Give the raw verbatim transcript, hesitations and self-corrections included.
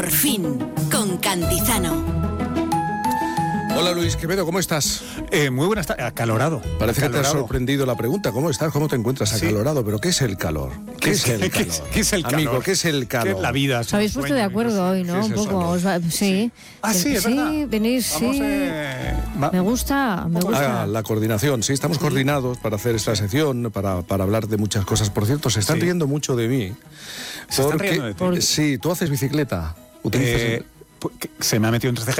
Por fin, con Cantizano. Hola Luis Quevedo, ¿cómo estás? Eh, muy buenas tardes, acalorado. Parece acalorado. que te ha sorprendido la pregunta. ¿Cómo estás? ¿Cómo te encuentras? Sí. Acalorado. ¿Pero qué es el calor? ¿Qué, ¿Qué es el calor? ¿Qué es el calor? Amigo, ¿qué es el calor? ¿Qué es la vida? Os habéis puesto de acuerdo hoy, ¿no? ¿Qué es Un eso? poco. Os va- sí. Ah, sí, es sí, verdad. venís, Vamos, sí. eh, va- Me gusta, me gusta. Ah, la coordinación. Sí, estamos coordinados para hacer esta sección, para, para hablar de muchas cosas. Por cierto, se están Sí. riendo mucho de mí. ¿Se están porque- riendo de ti? Sí, tú haces bicicleta. Utilizas eh, el- pu- que se me ha metido entre cejas.